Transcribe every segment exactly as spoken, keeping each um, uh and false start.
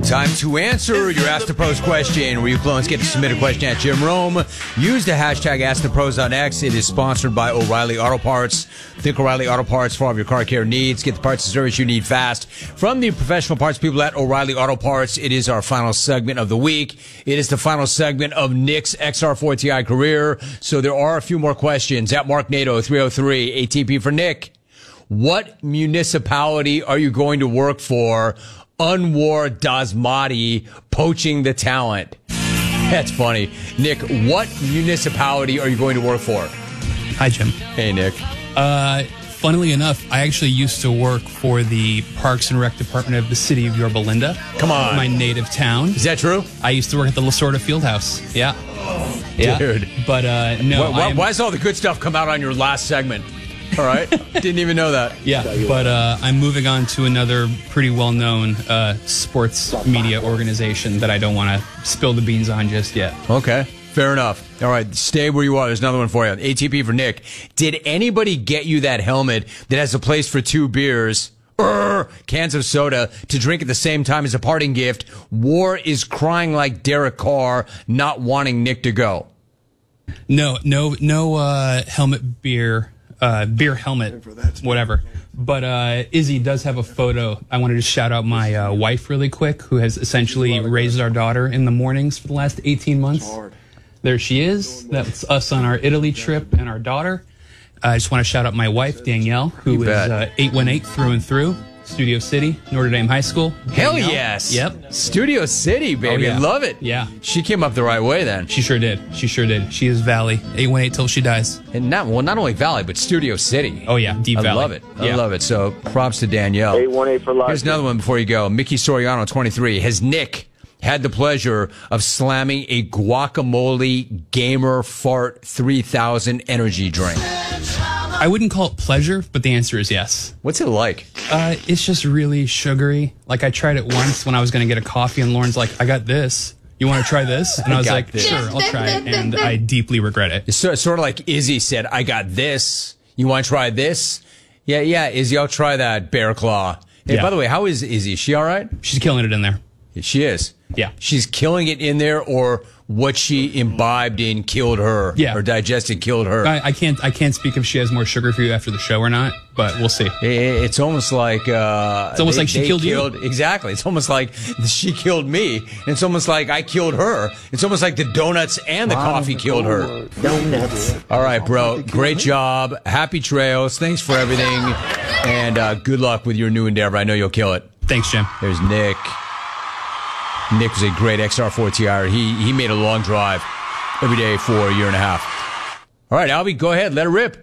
Time to answer your Ask the Pros question, where you clones get to submit a question at Jim Rome. Use the hashtag Ask the Pros on X. It is sponsored by O'Reilly Auto Parts. Think O'Reilly Auto Parts for all of your car care needs. Get the parts and service you need fast. From the professional parts people at O'Reilly Auto Parts, it is our final segment of the week. It is the final segment of Nick's X R four T I career. So there are a few more questions. At Mark Nato, three oh three, A T P for Nick. What municipality are you going to work for? Anwar Dasmati poaching the talent. That's funny. Nick, what municipality are you going to work for? Hi, Jim. Hey, Nick. Uh, funnily enough, I actually used to work for the Parks and Rec Department of the city of Yorba Linda. Come on. My native town. Is that true? I used to work at the Lasorda Fieldhouse. Yeah. Yeah. Dude. But uh, no. Why, why, am, why does all the good stuff come out on your last segment? All right. Didn't even know that. Yeah, but uh, I'm moving on to another pretty well-known uh, sports media organization that I don't want to spill the beans on just yet. Okay. Fair enough. All right. Stay where you are. There's another one for you. A T P for Nick. Did anybody get you that helmet that has a place for two beers, er, cans of soda, to drink at the same time as a parting gift? War is crying like Derek Carr, not wanting Nick to go. No, no, no uh, helmet beer. Uh, beer helmet, whatever. But uh, Izzy does have a photo. I wanted to shout out my uh, wife really quick, who has essentially raised our daughter in the mornings for the last eighteen months. There she is. That's us on our Italy trip and our daughter. I just want to shout out my wife, Danielle, who is uh, eight one eight through and through. Studio City, Notre Dame High School. Hell Danielle. yes. Yep. Studio City, baby. Oh, yeah. Love it. Yeah. She came up the right way then. She sure did. She sure did. She is Valley. eight one eight till she dies. And not, well, not only Valley, but Studio City. Oh, yeah. Deep Valley. I love it. I yeah. love it. So props to Danielle. eight one eight for life. Here's another one before you go. Mickey Soriano, twenty-three. Has Nick had the pleasure of slamming a guacamole gamer fart three thousand energy drink? I wouldn't call it pleasure, but the answer is yes. What's it like? Uh, it's just really sugary. Like, I tried it once when I was going to get a coffee, and Lauren's like, I got this. You want to try this? And I, I was like, this. Sure, I'll try it. And I deeply regret it. It's sort of, sort of like Izzy said, I got this. You want to try this? Yeah, yeah, Izzy, I'll try that Bear Claw. Hey, yeah. By the way, how is Izzy? Is she all right? She's killing it in there. She is. Yeah. She's killing it in there, or what she imbibed in killed her. Yeah. Or digested killed her. I, I can't I can't speak if she has more sugar for you after the show or not, but we'll see. It's almost like... Uh, it's almost they, like she killed, killed you. Exactly. It's almost like she killed me. And it's almost like I killed her. It's almost like the donuts and the coffee killed her. Donuts. All right, bro. Great job. Happy trails. Thanks for everything. And uh, good luck with your new endeavor. I know you'll kill it. Thanks, Jim. There's Nick. Nick was a great X R four T I. He, he made a long drive every day for a year and a half. All right, Albie, go ahead. Let it rip.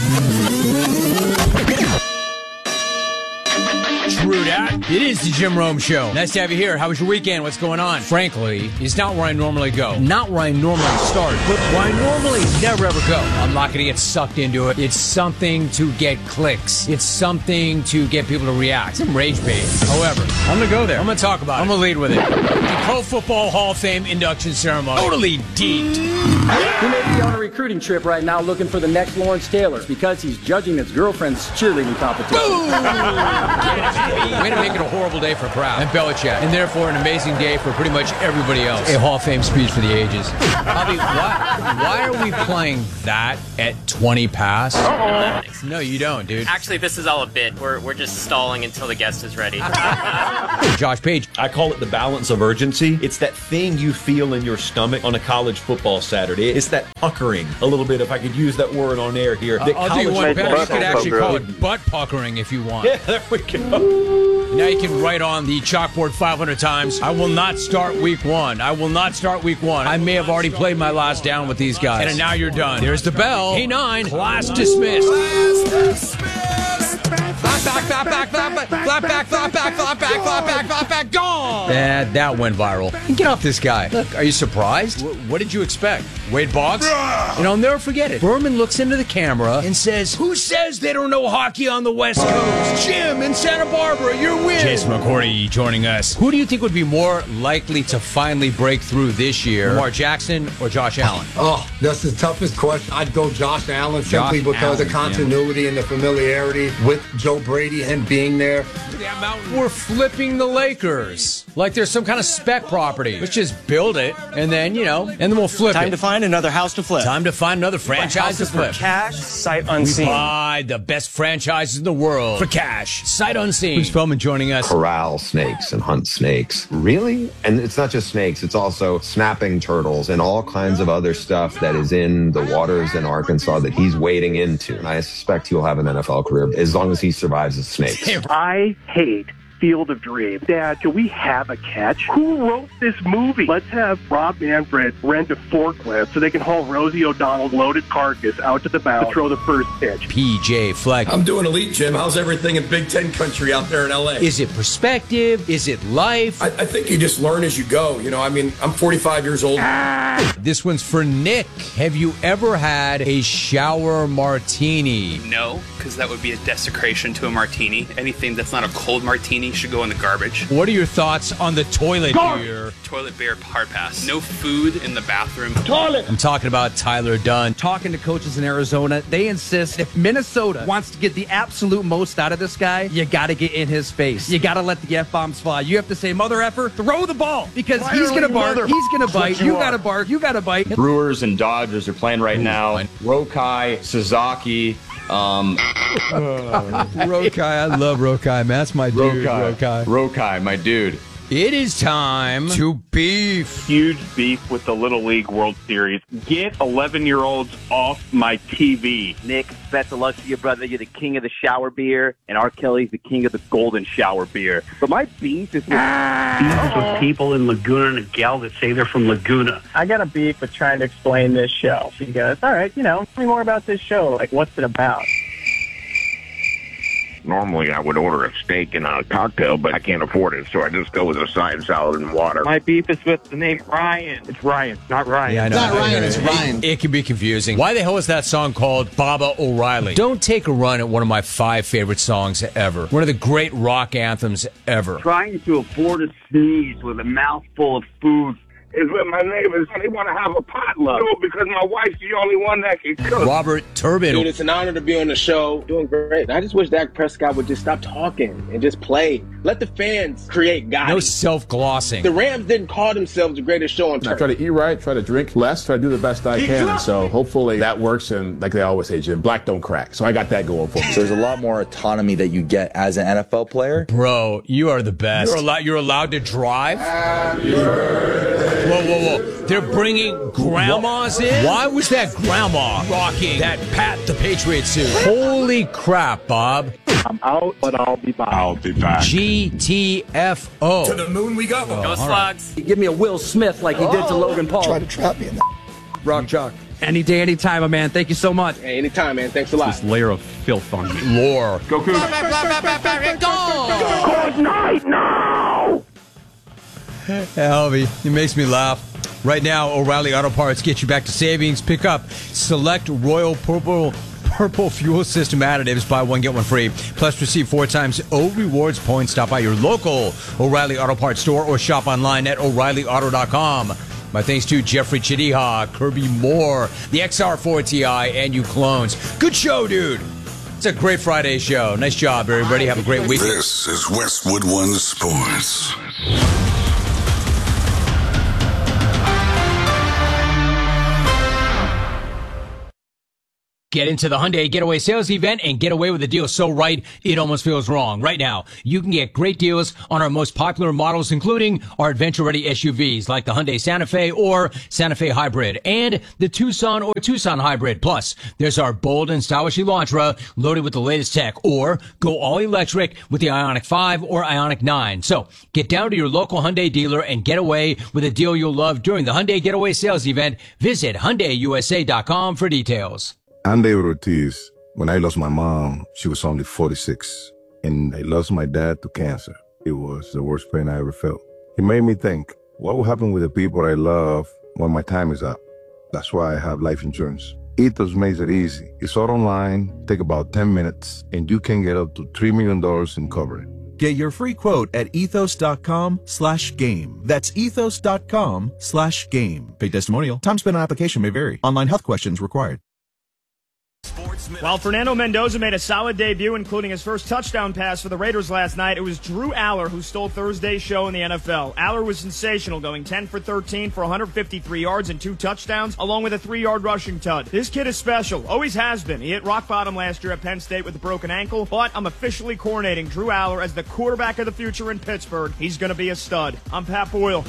True that. It is the Jim Rome Show. Nice to have you here. How was your weekend? What's going on? Frankly, it's not where I normally go. Not where I normally start, but where I normally never ever go. I'm not going to get sucked into it. It's something to get clicks. It's something to get people to react. Some rage bait. However, I'm going to go there. I'm going to talk about it. I'm going to lead with it. The Pro Football Hall of Fame induction ceremony. Totally deep. He may be on a recruiting trip right now looking for the next Lawrence Taylor because he's judging his girlfriend's cheerleading competition. Boom! Way to make it a horrible day for Kraft and Belichick, and therefore an amazing day for pretty much everybody else. A Hall of Fame speech for the ages. Bobby, why, why are we playing that at twenty past? Uh-oh. No, you don't, dude. Actually, this is all a bit. We're, we're just stalling until the guest is ready. Josh Page. I call it the balance of urgency. It's that thing you feel in your stomach on a college football Saturday. It's that puckering, a little bit, if I could use that word on air here. Uh, I'll do you one better. You could actually call puckering. it butt puckering if you want. Yeah, there we go. Now you can write on the chalkboard five hundred times, I will not start week one. I will not start week one. I may have already played my last down with these guys. And now you're done. There's the bell. Hey, nine. Class dismissed. Class dismissed. Flap back, flap back, flap back, flap back, flap back, flap back, flap back, flap back, gone. That, that went viral. Get off this guy. Look, are you surprised? W- what did you expect? Wade Boggs? And I'll never forget it. Berman looks into the camera and says, who says they don't know hockey on the West Coast? Jim in Santa Barbara, you're with. Jason McCourty joining us. Who do you think would be more likely to finally break through this year? Lamar Jackson or Josh Allen? Oh, that's the toughest question. I'd go Josh Allen simply Josh because Allen, of continuity yeah. and the familiarity with Joe Brady and being there. We're flipping the Lakers. Like like there's some kind of spec property. Let's just build it, and then, you know, and then we'll flip Time it. to find another house to flip. Time to find another franchise to flip. For cash, sight We unseen. buy the best franchises in the world for cash, sight unseen. Bruce Feldman joining us. Corral snakes and hunt snakes. Really? And it's not just snakes, it's also snapping turtles and all kinds of other stuff that is in the waters in Arkansas that he's wading into. And I suspect he'll have an N F L career as long as he survives the snakes. I hate Field of Dreams. Dad, do we have a catch? Who wrote this movie? Let's have Rob Manfred rent a forklift so they can haul Rosie O'Donnell's loaded carcass out to the bow to throw the first pitch. P J Fleck. I'm doing elite, Jim. How's everything in Big Ten country out there in L A? Is it perspective? Is it life? I, I think you just learn as you go. You know, I mean, I'm forty-five years old. This one's for Nick. Have you ever had a shower martini? No, because that would be a desecration to a martini. Anything that's not a cold martini should go in the garbage. What are your thoughts on the toilet beer? Toilet beer, hard pass. No food in the bathroom. Toilet! I'm talking about Tyler Dunn. Talking to coaches in Arizona, they insist if Minnesota wants to get the absolute most out of this guy, you got to get in his face. You got to let the F-bombs fly. You have to say, mother effer, throw the ball. Because Why he's are going to we bark, mother- he's going to bite, you you are. got to bark, you got to bite. Brewers and Dodgers are playing right now. Rokai, Sasaki, um... Rokai, I love Rokai, man. That's my dude, Rokai. Rokai. Rokai, my dude. It is time to beef. Huge beef with the Little League World Series. Get eleven-year-olds off my T V. Nick, best of luck to you, brother. You're the king of the shower beer, and R. Kelly's the king of the golden shower beer. But my beef is with, beef is with people in Laguna Niguel that say they're from Laguna. I got a beef with trying to explain this show. She goes, all right, you know, tell me more about this show. Like, what's it about? Normally, I would order a steak and a cocktail, but I can't afford it, so I just go with a side salad and water. My beef is with the name Ryan. It's Ryan, not Ryan. Yeah, I know. Not Ryan, it's Ryan. It can be confusing. Why the hell is that song called Baba O'Reilly? Don't take a run at one of my five favorite songs ever. One of the great rock anthems ever. Trying to afford a sneeze with a mouthful of food Is with my neighbors. They want to have a potluck. No, because my wife's the only one that can cook. Robert Turbin. Dude, it's an honor to be on the show. Doing great. I just wish Dak Prescott would just stop talking and just play. Let the fans create God. No self-glossing. The Rams didn't call themselves the greatest show on turf. I try to eat right, try to drink less, try to do the best I can. And so hopefully that works. And like they always say, Jim, black don't crack. So I got that going for me. So there's a lot more autonomy that you get as an N F L player. Bro, you are the best. You're allowed, you're allowed to drive? Whoa, whoa, whoa. They're bringing grandmas in? Why was that grandma rocking that Pat the Patriot suit? Holy crap, Bob. I'm out, but I'll be back. I'll be back. G T F O. To the moon we go. Go Slugs. Give me a Will Smith like he did to Logan Paul. Try to trap me in that. Rock Chalk. Any day, any time, my man. Thank you so much. Hey, anytime, man. Thanks a lot. This layer of filth on me. Lore. Go Cougars. Good night now! Helvey, it makes me laugh. Right now, O'Reilly Auto Parts get you back to savings. Pick up select Royal Purple Purple Fuel System additives. Buy one, get one free. Plus, receive four times O Rewards points. Stop by your local O'Reilly Auto Parts store or shop online at O'Reilly Auto dot com. My thanks to Jeffrey Chidiha, Kirby Moore, the X R four T I, and you clones. Good show, dude. It's a great Friday show. Nice job, everybody. Have a great week. This is Westwood One Sports. Get into the Hyundai Getaway Sales Event and get away with a deal so right, it almost feels wrong. Right now, you can get great deals on our most popular models, including our adventure-ready S U Vs like the Hyundai Santa Fe or Santa Fe Hybrid and the Tucson or Tucson Hybrid. Plus, there's our bold and stylish Elantra loaded with the latest tech, or go all-electric with the Ioniq five or Ioniq nine. So, get down to your local Hyundai dealer and get away with a deal you'll love during the Hyundai Getaway Sales Event. Visit Hyundai U S A dot com for details. I'm David Ortiz. When I lost my mom, she was only forty-six. And I lost my dad to cancer. It was the worst pain I ever felt. It made me think, what will happen with the people I love when my time is up? That's why I have life insurance. Ethos makes it easy. It's all online, take about ten minutes, and you can get up to three million dollars in coverage. Get your free quote at ethos.com slash game. That's ethos.com slash game. Paid testimonial. Time spent on application may vary. Online health questions required. Sports. While Fernando Mendoza made a solid debut, including his first touchdown pass for the Raiders last night, it was Drew Aller who stole Thursday's show in the N F L. Aller was sensational, going ten for thirteen for one hundred fifty-three yards and two touchdowns, along with a three-yard rushing tud. This kid is special. Always has been. He hit rock bottom last year at Penn State with a broken ankle, but I'm officially coronating Drew Aller as the quarterback of the future in Pittsburgh. He's going to be a stud. I'm Pat Boyle.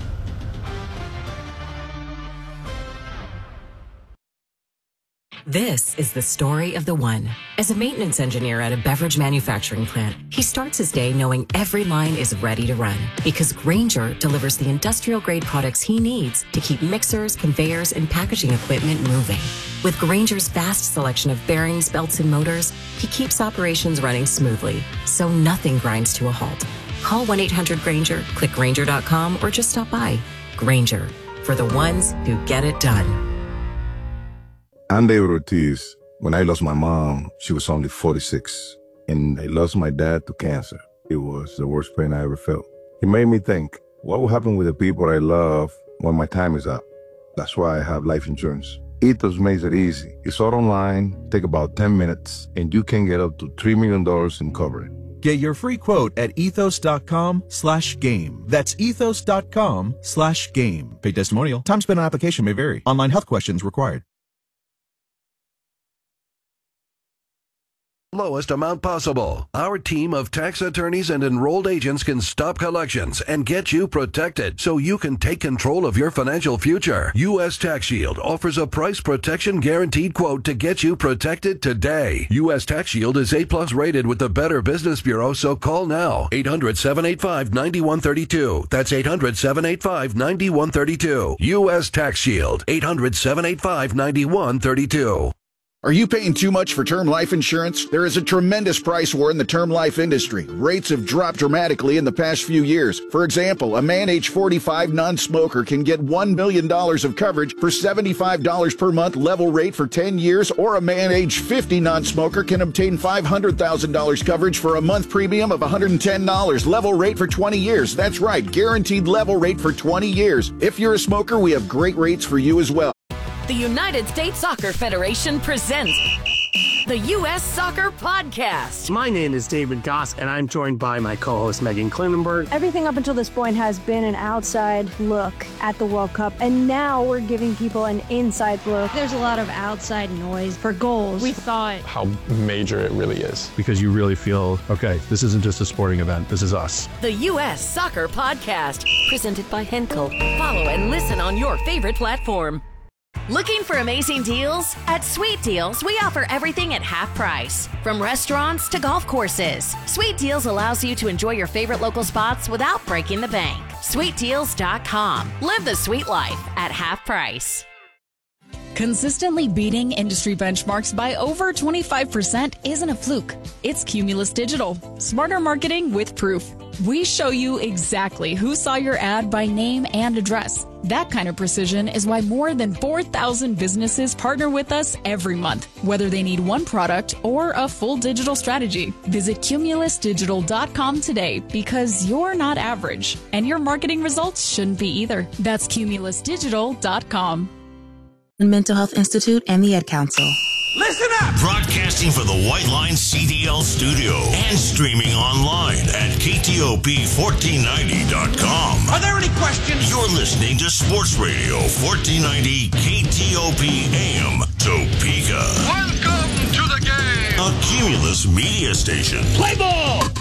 This is the story of the one. As a maintenance engineer at a beverage manufacturing plant, he starts his day knowing every line is ready to run because Grainger delivers the industrial-grade products he needs to keep mixers, conveyors, and packaging equipment moving. With Grainger's vast selection of bearings, belts, and motors, he keeps operations running smoothly, so nothing grinds to a halt. Call one eight hundred Grainger, click Grainger dot com, or just stop by. Grainger, for the ones who get it done. I'm David Ortiz. When I lost my mom, she was only forty-six. And I lost my dad to cancer. It was the worst pain I ever felt. It made me think, what will happen with the people I love when my time is up? That's why I have life insurance. Ethos makes it easy. It's all online, take about ten minutes, and you can get up to three million dollars in coverage. Get your free quote at ethos.com slash game. That's ethos.com slash game. Paid testimonial. Time spent on application may vary. Online health questions required. Lowest amount possible. Our team of tax attorneys and enrolled agents can stop collections and get you protected so you can take control of your financial future. U S Tax Shield offers a price protection guaranteed quote to get you protected today. U S Tax Shield is A plus rated with the Better Business Bureau, so call now. eight hundred, seven eight five, nine one three two. That's eight hundred, seven eight five, nine one three two. U S Tax Shield. eight hundred, seven eight five, nine one three two. Are you paying too much for term life insurance? There is a tremendous price war in the term life industry. Rates have dropped dramatically in the past few years. For example, a man age forty-five non-smoker can get one million dollars of coverage for seventy-five dollars per month level rate for ten years, or a man age fifty non-smoker can obtain five hundred thousand dollars coverage for a month premium of one hundred ten dollars level rate for twenty years. That's right, guaranteed level rate for twenty years. If you're a smoker, we have great rates for you as well. The United States Soccer Federation presents the U S Soccer Podcast. My name is David Goss, and I'm joined by my co-host Megan Klinenberg. Everything up until this point has been an outside look at the World Cup, and now we're giving people an inside look. There's a lot of outside noise for goals. We thought how major it really is. Because you really feel, okay, this isn't just a sporting event, this is us. The U S Soccer Podcast, presented by Henkel. Follow and listen on your favorite platform. Looking for amazing deals? At Sweet Deals, we offer everything at half price. From restaurants to golf courses, Sweet Deals allows you to enjoy your favorite local spots without breaking the bank. sweet deals dot com. Live the sweet life at half price. Consistently beating industry benchmarks by over twenty-five percent isn't a fluke. It's Cumulus Digital. Smarter marketing with proof. We show you exactly who saw your ad by name and address. That kind of precision is why more than four thousand businesses partner with us every month, whether they need one product or a full digital strategy. Visit cumulus digital dot com today, because you're not average, and your marketing results shouldn't be either. That's cumulus digital dot com. Mental Health Institute and the Ed Council. Listen up! Broadcasting for the White Line C D L studio and streaming online at K T O P fourteen ninety dot com. Are there any questions? You're listening to Sports Radio fourteen ninety K T O P A M Topeka. Welcome to the game! A Cumulus media station. Play ball!